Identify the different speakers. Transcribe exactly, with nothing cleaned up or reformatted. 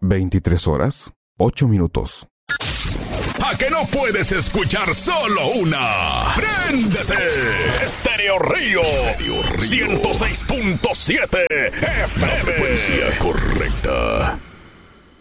Speaker 1: veintitrés horas, ocho minutos.
Speaker 2: ¿A que no puedes escuchar solo una? ¡Préndete! Estéreo Río, ciento seis punto siete F M. La frecuencia correcta.